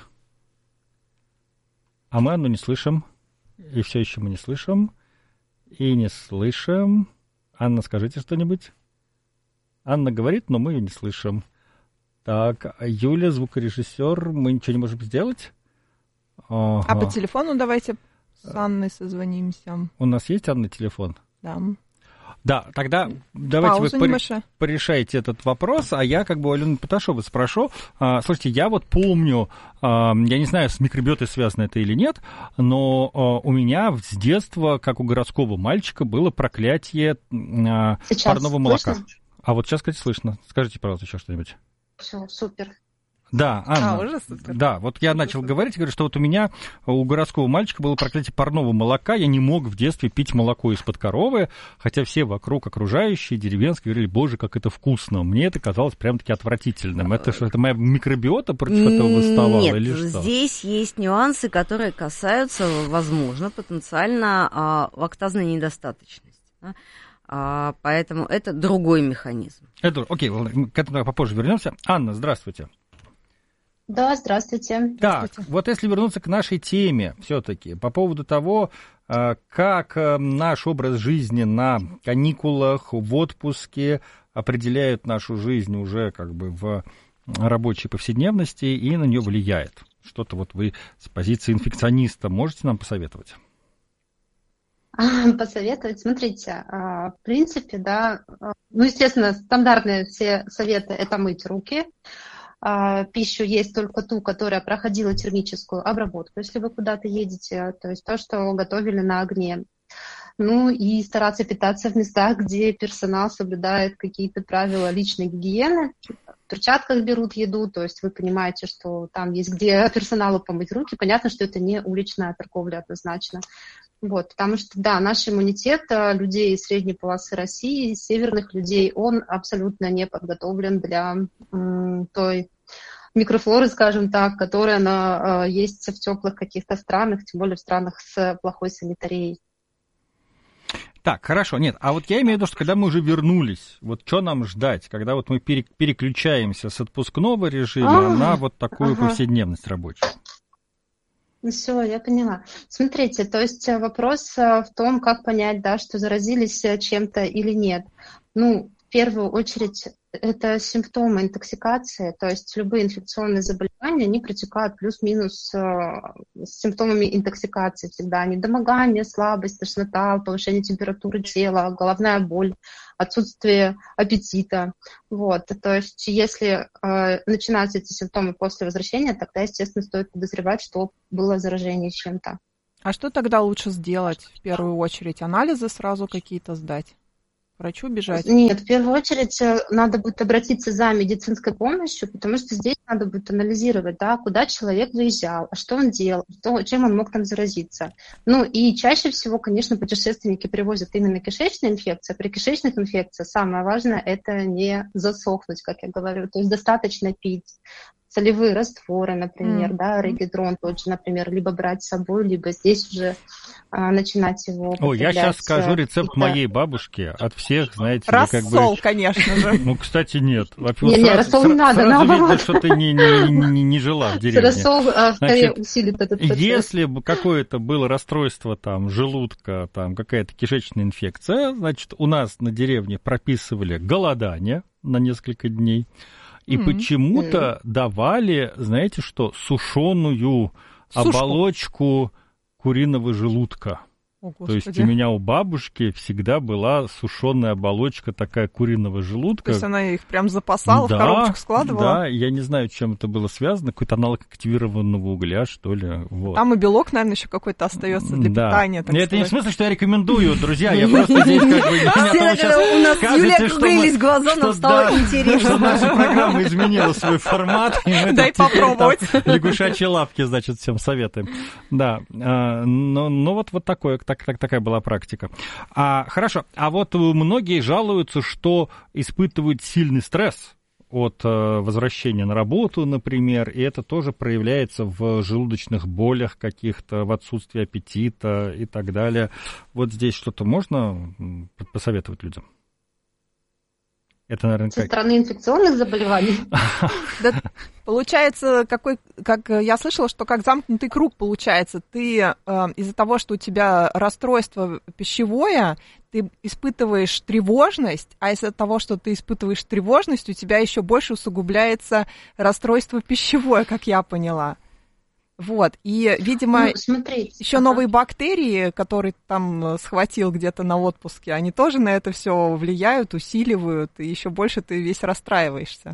А мы Анну не слышим. И все еще мы не слышим. И не слышим. Анна, скажите что-нибудь. Анна говорит, но мы ее не слышим. Так, Юля, звукорежиссер, мы ничего не можем сделать? Ага. А по телефону давайте с Анной созвонимся. У нас есть, Анна, телефон? Да. Да, тогда давайте вы порешайте этот вопрос, а я как бы у Алены Паташовой спрошу. Слушайте, я вот помню, я не знаю, с микробиотой связано это или нет, но у меня с детства, как у городского мальчика, было проклятие парного молока. Слышно? А вот сейчас, кстати, слышно. Скажите, пожалуйста, еще что-нибудь. Все, супер. Да, Анна, да, вот я начал говорить, говорю, что вот у меня, у городского мальчика было проклятие парного молока, я не мог в детстве пить молоко из-под коровы, хотя все вокруг окружающие, деревенские, говорили, боже, как это вкусно, мне это казалось прям-таки отвратительным. Это что, это моя микробиота против этого восставала? Нет, или что? Здесь есть нюансы, которые касаются, возможно, потенциально лактазной недостаточности. Да? Поэтому это другой механизм. Окей, к этому попозже вернемся. Анна, здравствуйте. Да, здравствуйте. Так, вот если вернуться к нашей теме все-таки, по поводу того, как наш образ жизни на каникулах, в отпуске определяет нашу жизнь уже как бы в рабочей повседневности и на нее влияет. Что-то вот вы с позиции инфекциониста можете нам посоветовать? Посоветовать? Смотрите, в принципе, да, ну, естественно, стандартные все советы – это мыть руки. Пищу есть только ту, которая проходила термическую обработку, если вы куда-то едете, то есть то, что готовили на огне. Ну и стараться питаться в местах, где персонал соблюдает какие-то правила личной гигиены. В перчатках берут еду, то есть вы понимаете, что там есть где персоналу помыть руки. Понятно, что это не уличная торговля однозначно. Вот, потому что, да, наш иммунитет людей из средней полосы России, северных людей, он абсолютно не подготовлен для той микрофлоры, скажем так, которая есть в теплых каких-то странах, тем более в странах с плохой санитарией. Так, хорошо, нет, а вот я имею в виду, что когда мы уже вернулись, вот что нам ждать, когда вот мы переключаемся с отпускного режима на вот такую повседневность рабочую? Все, я поняла. Смотрите, то есть вопрос в том, как понять, да, что заразились чем-то или нет. Ну, в первую очередь, это симптомы интоксикации, то есть любые инфекционные заболевания, они протекают плюс-минус с симптомами интоксикации всегда. Недомогание, слабость, тошнота, повышение температуры тела, головная боль, отсутствие аппетита. Вот. То есть если начинаются эти симптомы после возвращения, тогда, естественно, стоит подозревать, что было заражение чем-то. А что тогда лучше сделать в первую очередь? Анализы сразу какие-то сдать? К врачу бежать? Нет, в первую очередь надо будет обратиться за медицинской помощью, потому что здесь надо будет анализировать, да, куда человек выезжал, а что он делал, чем он мог там заразиться. Ну и чаще всего, конечно, путешественники привозят именно кишечные инфекции. При кишечных инфекциях самое важное – это не засохнуть, как я говорю, то есть достаточно пить солевые растворы, например, да, регидрон тот же, например, либо брать с собой, либо здесь уже начинать его употреблять. Ой, я сейчас скажу рецепт моей бабушки от всех, знаете, рассол, конечно же. Ну, кстати, нет. Не, рассол не надо, наоборот. Видно, что ты не жила в деревне. Рассол скорее усилит этот процесс. Если бы какое-то было расстройство там желудка, там какая-то кишечная инфекция, значит, у нас на деревне прописывали голодание на несколько дней. И почему-то давали, знаете что, сушеную оболочку куриного желудка. О, то есть у меня у бабушки всегда была сушеная оболочка такая куриного желудка. То есть она их прям запасала, в коробочку складывала? Да, я не знаю, чем это было связано, какой-то аналог активированного угля, что ли. Вот. Там и белок, наверное, еще какой-то остается для питания. Так это не в смысле, что я рекомендую, друзья, я просто здесь как бы... У нас Юлия открылись глаза, нам стало интересно. Что наша программа изменила свой формат. Дай попробовать. Лягушачьи лапки, значит, всем советуем. Да, ну вот такое. Такая была практика. Хорошо. А вот многие жалуются, что испытывают сильный стресс от возвращения на работу, например, и это тоже проявляется в желудочных болях каких-то, в отсутствии аппетита и так далее. Вот здесь что-то можно посоветовать людям? Это, наверное, со стороны инфекционных заболеваний? Да, получается, как я слышала, что как замкнутый круг получается. Ты из-за того, что у тебя расстройство пищевое, ты испытываешь тревожность, а из-за того, что ты испытываешь тревожность, у тебя еще больше усугубляется расстройство пищевое, как я поняла. Вот, и, видимо, еще новые бактерии, которые там схватил где-то на отпуске, они тоже на это все влияют, усиливают, и еще больше ты весь расстраиваешься.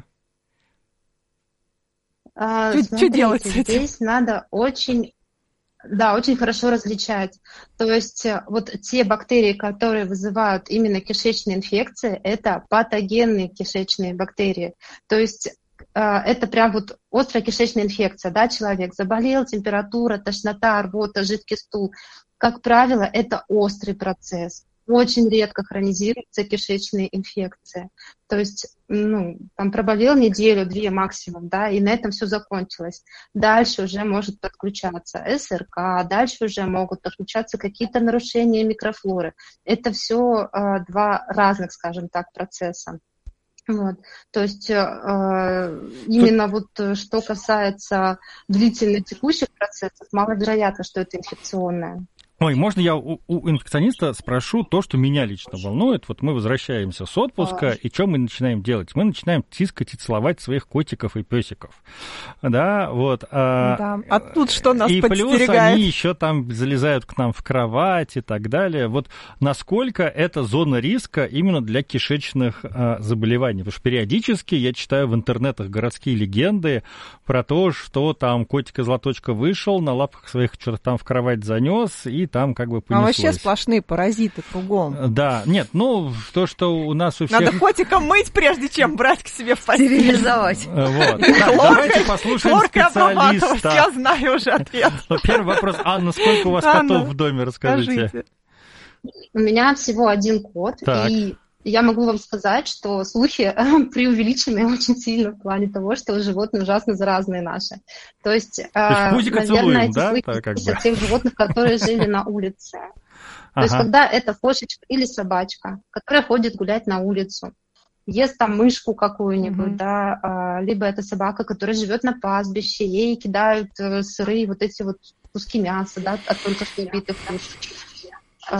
Что делать с этим? Здесь надо очень хорошо различать. То есть вот те бактерии, которые вызывают именно кишечные инфекции, это патогенные кишечные бактерии. То есть это прям вот острая кишечная инфекция, да, человек заболел, температура, тошнота, рвота, жидкий стул. Как правило, это острый процесс. Очень редко хронизируются кишечные инфекции. То есть, там проболел неделю-две максимум, да, и на этом все закончилось. Дальше уже может подключаться СРК, дальше уже могут подключаться какие-то нарушения микрофлоры. Это все два разных, скажем так, процесса. Вот. То есть именно вот что касается длительно текущих процессов, маловероятно, что это инфекционное. Ой, можно я у инфекциониста спрошу то, что меня лично волнует? Вот мы возвращаемся с отпуска, и что мы начинаем делать? Мы начинаем тискать и целовать своих котиков и песиков. Да, вот. Да. А тут что нас подстерегает? И плюс они еще там залезают к нам в кровать и так далее. Вот насколько это зона риска именно для кишечных заболеваний? Потому что периодически я читаю в интернетах городские легенды про то, что там котик из лоточка вышел, на лапах своих что-то там в кровать занес, и там как бы понеслось. А вообще сплошные паразиты кругом. Да, нет, то, что у нас у всех... Надо котика мыть, прежде чем брать к себе в постель. Стерилизовать. Вот. Давайте послушаем специалиста. Я знаю уже ответ. Первый вопрос. Анна, сколько у вас котов в доме, расскажите. У меня всего один кот, и я могу вам сказать, что слухи преувеличены очень сильно в плане того, что животные ужасно заразные наши. То есть наверное, эти слухи от тех животных, которые жили на улице. То есть когда это кошечка или собачка, которая ходит гулять на улицу, ест там мышку какую-нибудь, да, либо это собака, которая живет на пастбище, ей кидают сырые вот эти вот куски мяса, да, от только что убитых туш.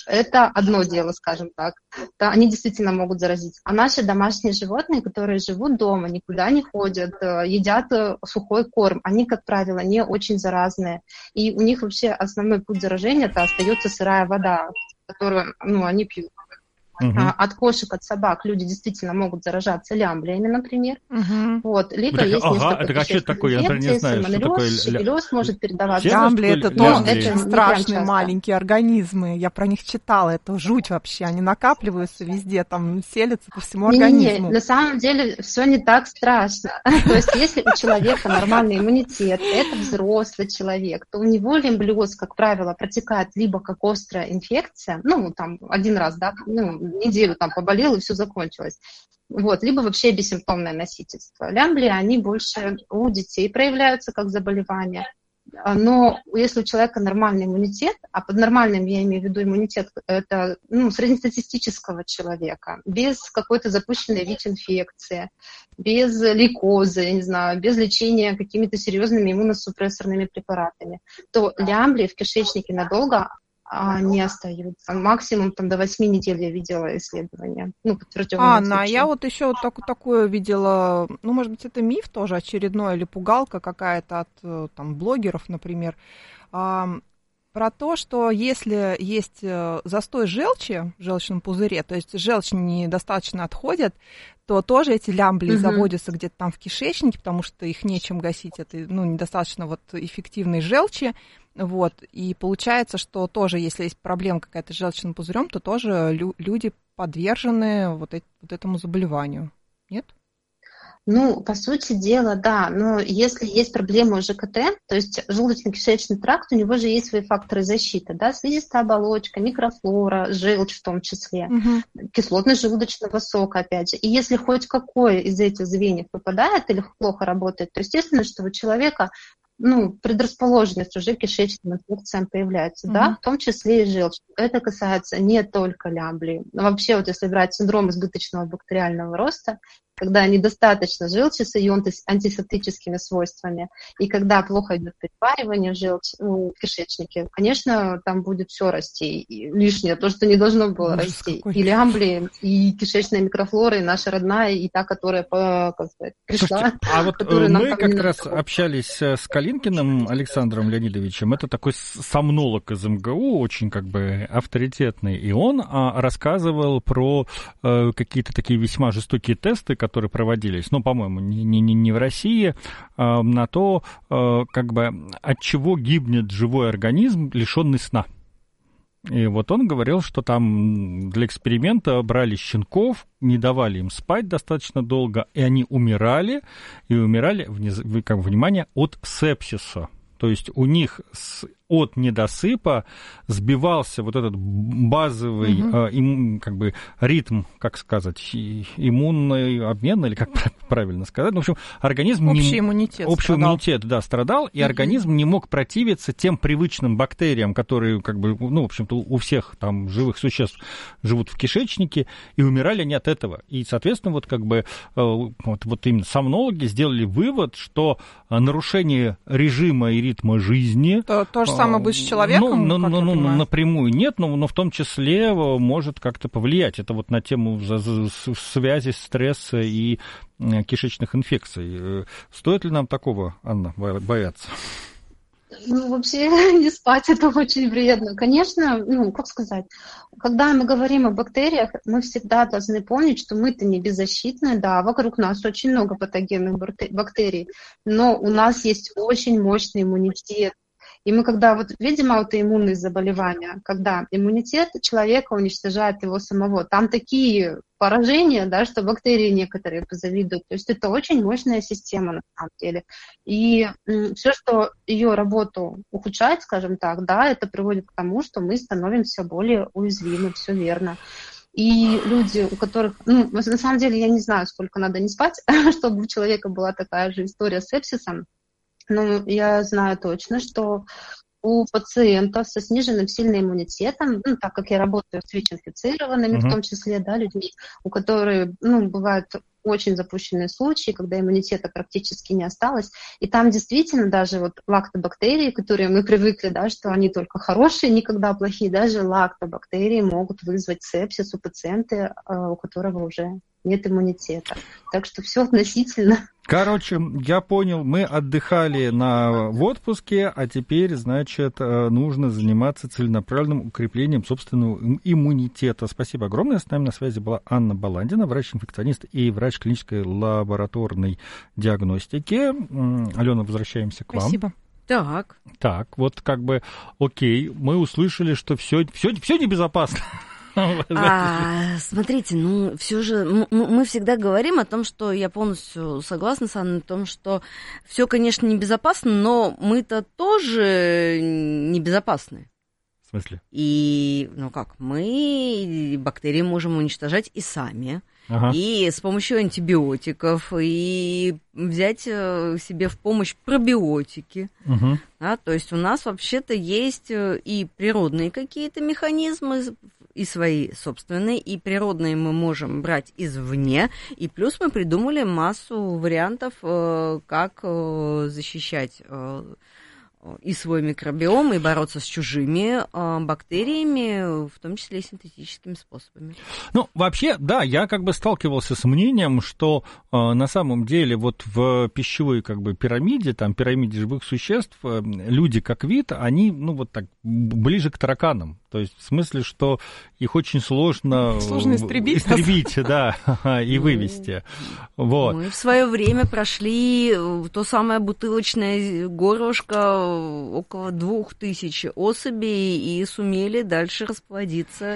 это одно дело, скажем так. Да, они действительно могут заразить. А наши домашние животные, которые живут дома, никуда не ходят, едят сухой корм, они, как правило, не очень заразные. И у них вообще основной путь заражения – это остается сырая вода, которую они пьют. От кошек, от собак люди действительно могут заражаться лямблиями, например. Вот. Либо есть несколько инфекций, сальмонеллез, шегелез может передаваться. Лямбли – это тоже очень страшные маленькие организмы. Я про них читала, это жуть вообще. Они накапливаются везде, там селятся по всему организму. На самом деле все не так страшно. То есть если у человека нормальный иммунитет, это взрослый человек, то у него лямблиоз, как правило, протекает либо как острая инфекция, там один раз, да, неделю там поболел и все закончилось. Вот, либо вообще бессимптомное носительство. Лямблии, они больше у детей проявляются как заболевания. Но если у человека нормальный иммунитет, а под нормальным я имею в виду иммунитет, это среднестатистического человека, без какой-то запущенной ВИЧ-инфекции, без лейкоза, я не знаю, без лечения какими-то серьезными иммуносупрессорными препаратами, то лямблии в кишечнике надолго не остаются. Максимум до 8 недель я видела исследования. Подтвержденные случаи. Я вот еще такое видела, может быть, это миф тоже очередной или пугалка какая-то от блогеров, например, про то, что если есть застой желчи в желчном пузыре, то есть желчь недостаточно отходит, то тоже эти лямблии заводятся где-то там в кишечнике, потому что их нечем гасить, это недостаточно эффективной желчи. И получается, что тоже, если есть проблема какая-то с желчным пузырем, то тоже люди подвержены этому заболеванию. Нет? По сути дела, да. Но если есть проблема у ЖКТ, то есть желудочно-кишечный тракт, у него же есть свои факторы защиты, да, слизистая оболочка, микрофлора, желчь в том числе, кислотность желудочного сока, опять же. И если хоть какое из этих звеньев выпадает или плохо работает, то естественно, что у человека предрасположенность уже к кишечным инфекциям появляется, да, в том числе и желчь. Это касается не только лямблии. Но вообще, если брать синдром избыточного бактериального роста, когда недостаточно желчи с ее антисептическими свойствами, и когда плохо идет переваривание желчи в кишечнике, конечно, там будет все расти, и лишнее, то, что не должно было расти. И лямблии, и кишечная микрофлора, и наша родная, и та, которая, пришла. Слушайте, мы как раз общались с Калинкиным Александром Леонидовичем, это такой сомнолог из МГУ, очень авторитетный, и он рассказывал про какие-то такие весьма жестокие тесты, которые проводились, по-моему, не в России, на то, от чего гибнет живой организм, лишенный сна. И он говорил, что там для эксперимента брали щенков, не давали им спать достаточно долго, и они умирали, внимание, от сепсиса. То есть у них от недосыпа сбивался этот базовый ритм, иммунный обмен, или как правильно сказать. В общем, организм... Общий иммунитет страдал, и организм не мог противиться тем привычным бактериям, которые, в общем-то, у всех там живых существ живут в кишечнике, и умирали они от этого. И, соответственно, именно сомнологи сделали вывод, что нарушение режима и ритма жизни... То же самое будет с человеком? Напрямую нет, но в том числе может как-то повлиять. Это на тему связи стресса и кишечных инфекций. Стоит ли нам такого, Анна, бояться? Вообще не спать, это очень вредно. Конечно, когда мы говорим о бактериях, мы всегда должны помнить, что мы-то не беззащитны, да, вокруг нас очень много патогенных бактерий, но у нас есть очень мощный иммунитет. И мы когда видим аутоиммунные заболевания, когда иммунитет человека уничтожает его самого, там такие поражения, да, что бактерии некоторые позавидуют. То есть это очень мощная система на самом деле. И все, что ее работу ухудшает, скажем так, да, это приводит к тому, что мы становимся более уязвимы, все верно. И люди, у которых, на самом деле я не знаю, сколько надо не спать, чтобы у человека была такая же история с сепсисом. Но я знаю точно, что у пациентов со сниженным сильным иммунитетом, так как я работаю с ВИЧ-инфицированными, в том числе, да, людьми, у которых, бывают очень запущенные случаи, когда иммунитета практически не осталось. И там действительно даже вот лактобактерии, которые мы привыкли, да, что они только хорошие, никогда плохие, даже лактобактерии могут вызвать сепсис у пациента, у которого уже нет иммунитета. Так что все относительно. Короче, я понял, мы отдыхали в отпуске, а теперь, значит, нужно заниматься целенаправленным укреплением собственного иммунитета. Спасибо огромное. С нами на связи была Анна Баландина, врач-инфекционист и врач клинической лабораторной диагностики. Алена, возвращаемся к вам. Спасибо. Так, вот как бы, окей, мы услышали, что все небезопасно. Смотрите, все же мы всегда говорим о том, что я полностью согласна с Анной, о том, что все, конечно, небезопасно, но мы-то тоже небезопасны. В смысле? И, мы бактерии можем уничтожать и сами, и с помощью антибиотиков, и взять себе в помощь пробиотики. Да, то есть у нас вообще-то есть и природные какие-то механизмы, и свои собственные, и природные мы можем брать извне, и плюс мы придумали массу вариантов, как защищать и свой микробиом, и бороться с чужими бактериями, в том числе и синтетическими способами. Вообще, да, я как бы сталкивался с мнением, что на самом деле вот в пищевой как бы пирамиде живых существ, люди как вид, они, ближе к тараканам. То есть в смысле, что их очень сложно истребить, да, и вывести. Вот. Мы в свое время прошли то самое бутылочное горлышко, около 2000 особей, и сумели дальше расплодиться.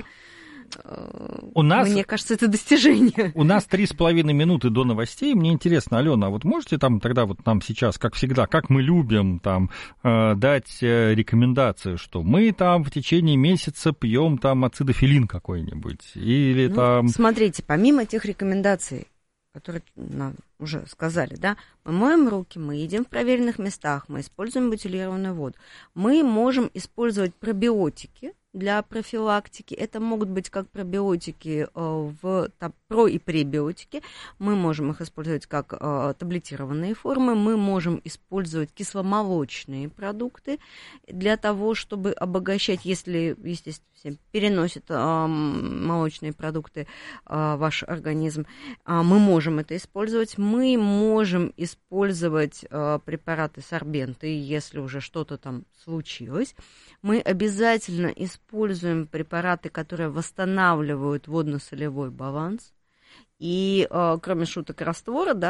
Мне кажется, это достижение. У нас 3,5 минуты до новостей. Мне интересно, Алена, вот можете тогда нам сейчас, как всегда, как мы любим дать рекомендацию, что мы в течение месяца пьем ацидофилин какой-нибудь? Или Смотрите, помимо тех рекомендаций, которые нам уже сказали, да, мы моем руки, мы едим в проверенных местах, мы используем бутилированную воду. Мы можем использовать пробиотики для профилактики. Это могут быть как пробиотики про- и пребиотики. Мы можем их использовать как таблетированные формы. Мы можем использовать кисломолочные продукты для того, чтобы обогащать, если, естественно, переносит молочные продукты ваш организм. Мы можем это использовать. Мы можем использовать препараты сорбенты, если уже что-то там случилось. Мы обязательно используем препараты, которые восстанавливают водно-солевой баланс. И кроме шуток раствора, да,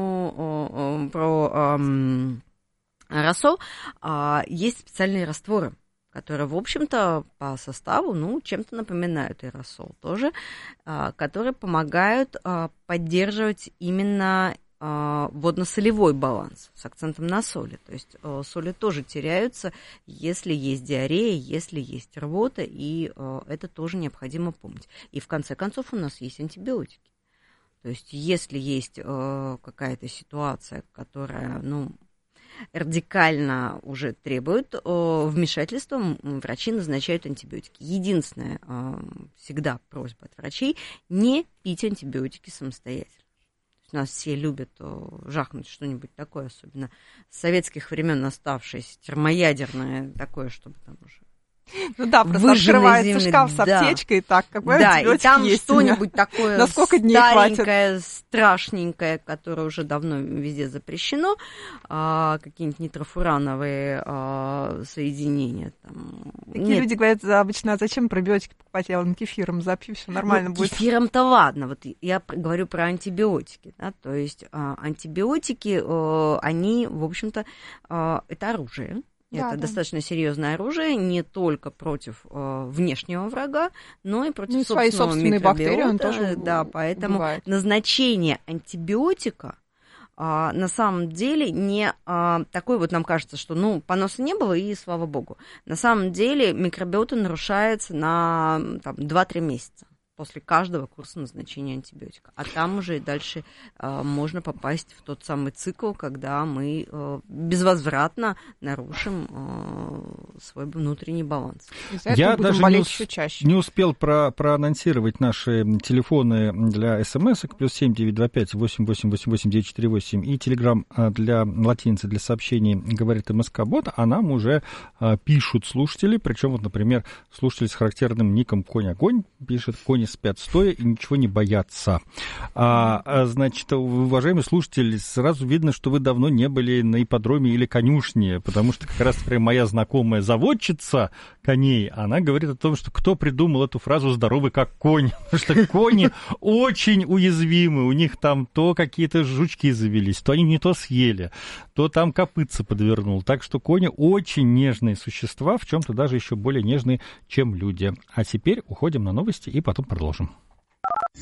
но про рассол есть специальные растворы, которые, в общем-то, по составу, чем-то напоминают аэросол тоже, которые помогают поддерживать именно водно-солевой баланс с акцентом на соли. То есть соли тоже теряются, если есть диарея, если есть рвота, и это тоже необходимо помнить. И в конце концов у нас есть антибиотики. То есть если есть какая-то ситуация, которая, радикально уже требует вмешательства, врачи назначают антибиотики. Единственная всегда просьба от врачей — не пить антибиотики самостоятельно. У нас все любят жахнуть что-нибудь такое, особенно с советских времен оставшееся, термоядерное такое, чтобы там уже... просто открывается шкаф с аптечкой, какой антибиотик и там есть что-нибудь такое на сколько дней старенькое, страшненькое, которое уже давно везде запрещено, какие-нибудь нитрофурановые соединения. Такие люди говорят обычно, а зачем пробиотики покупать, я кефиром запью, все нормально будет. Кефиром-то ладно, вот я говорю про антибиотики, да, то есть антибиотики, они, в общем-то, это оружие. Это достаточно серьезное оружие не только против внешнего врага, но и против собственного микробиота. Да, поэтому бывает. Назначение антибиотика на самом деле не такой нам кажется, что поноса не было и слава богу. На самом деле микробиота нарушается на 2-3 месяца. после каждого курса назначения антибиотика. А там уже и дальше можно попасть в тот самый цикл, когда мы безвозвратно нарушим свой внутренний баланс. Я даже не успел проанонсировать наши телефоны для смс-ок, +7 925 8888 948 и телеграм для латиницы для сообщений «Говорит МСК-бот», а нам уже пишут слушатели, причем, вот, например, слушатель с характерным ником «Конь-огонь» пишет: «Кони спят стоя и ничего не боятся». Значит, уважаемый слушатель, сразу видно, что вы давно не были на ипподроме или конюшне, потому что как раз, например, моя знакомая заводчица коней, она говорит о том, что кто придумал эту фразу «здоровый как конь», потому что кони очень уязвимы, у них там то какие-то жучки завелись, то они не то съели, то там копытце подвернул. Так что кони очень нежные существа, в чем-то даже еще более нежные, чем люди. А теперь уходим на новости и потом продолжим.